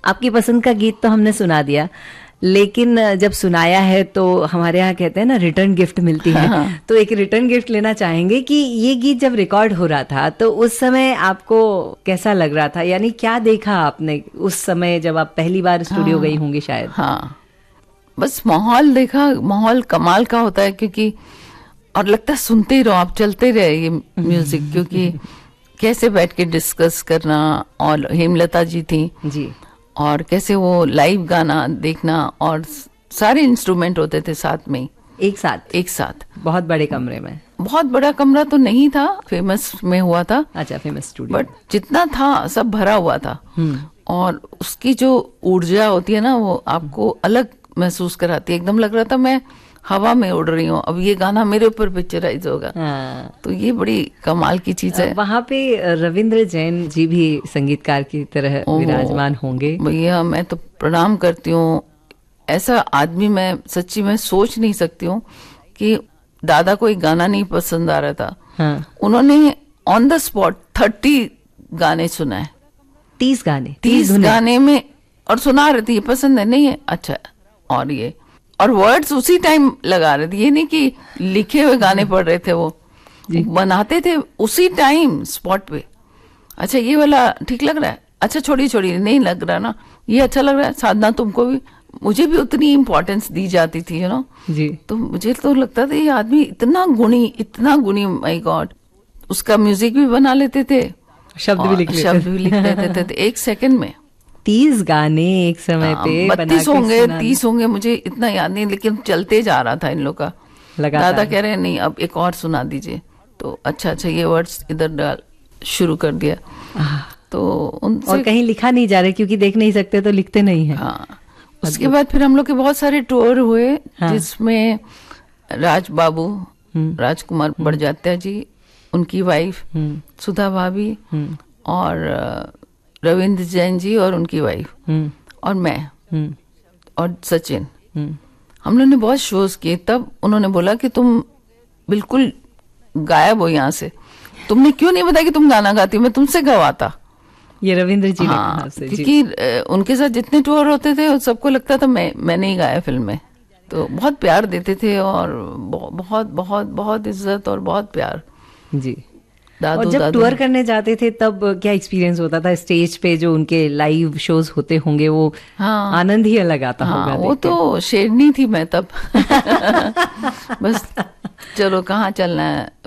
आपकी पसंद का गीत तो हमने सुना दिया, लेकिन जब सुनाया है तो हमारे यहाँ कहते हैं ना रिटर्न गिफ्ट मिलती है। हाँ। तो एक रिटर्न गिफ्ट लेना चाहेंगे कि ये गीत जब रिकॉर्ड हो रहा था तो उस समय आपको कैसा लग रहा था, यानी क्या देखा आपने उस समय जब आप पहली बार स्टूडियो गई होंगी शायद? हाँ, बस माहौल देखा, माहौल कमाल का होता है, क्योंकि और लगता है सुनते ही रहो आप, चलते रहे ये म्यूजिक, क्योंकि कैसे बैठ के डिस्कस करना, और हेमलता जी थी जी, और कैसे वो लाइव गाना देखना, और सारे इंस्ट्रूमेंट होते थे साथ में, एक साथ बहुत बड़े कमरे में। बहुत बड़ा कमरा तो नहीं था, फेमस में हुआ था। अच्छा, फेमस स्टूडियो। बट जितना था सब भरा हुआ था, और उसकी जो ऊर्जा होती है ना वो आपको अलग महसूस कराती है। एकदम लग रहा था मैं हवा में उड़ रही हूँ, अब ये गाना मेरे ऊपर पिक्चराइज होगा। हाँ। तो ये बड़ी कमाल की चीज है। वहाँ पे रविंद्र जैन जी भी संगीतकार की तरह विराजमान होंगे। भैया मैं तो प्रणाम करती हूँ, ऐसा आदमी मैं सच्ची में सोच नहीं सकती हूँ कि दादा को एक गाना नहीं पसंद आ रहा था। हाँ। उन्होंने ऑन द स्पॉट 30 गाने सुनाए, 30 गाने, 30 गाने में, और सुना रहे थे ये पसंद है नहीं है अच्छा, और ये और वर्ड्स उसी टाइम लगा रहे थे, ये नहीं कि लिखे हुए गाने पढ़ रहे थे, वो बनाते थे उसी टाइम स्पॉट पे। अच्छा ये वाला ठीक लग रहा है, अच्छा छोड़िए नहीं लग रहा ना, ये अच्छा लग रहा है। साधना तुमको भी, मुझे भी उतनी इम्पोर्टेंस दी जाती थी यू नो जी। तो मुझे तो लगता था ये आदमी इतना गुणी, माय गॉड। उसका म्यूजिक भी बना लेते थे, शब्द भी लिख लेते थे एक सेकंड में। 30 गाने एक समय पे 32 होंगे 30 होंगे, मुझे इतना याद नहीं, लेकिन चलते जा रहा था इन लोग का। दादा कह रहे हैं नहीं अब एक और सुना दीजिए, तो अच्छा ये वर्ड्स इधर डाल शुरू कर दिया। तो उनसे और कहीं लिखा नहीं जा रहा क्योंकि देख नहीं सकते तो लिखते नहीं है। हाँ। उसके बाद फिर हम लोग के बहुत सारे टूर हुए। हाँ। जिसमें राज बाबू, राजकुमार बड़जात्या जी, उनकी वाइफ सुधा भाभी, और रविंद्र जैन जी और उनकी वाइफ, और मैं और सचिन, हम लोगों ने बहुत शोज किए। तब उन्होंने बोला कि तुम बिल्कुल गायब हो यहाँ से, तुमने क्यों नहीं बताया कि तुम गाना गाती हो, मैं तुमसे गवाता। ये रविंद्र जी ने कहा आपसे, क्योंकि उनके साथ जितने टूर होते थे सबको लगता था मैंने ही गाया फिल्म में। तो बहुत प्यार देते थे, और बहुत बहुत बहुत इज्जत और बहुत प्यार जी। और जब टूर करने जाते थे तब क्या एक्सपीरियंस होता था स्टेज पे? जो उनके लाइव शोज होते होंगे वो आनंद ही अलग आता होगा। वो तो शेरनी थी मैं तब। बस चलो कहाँ चलना है,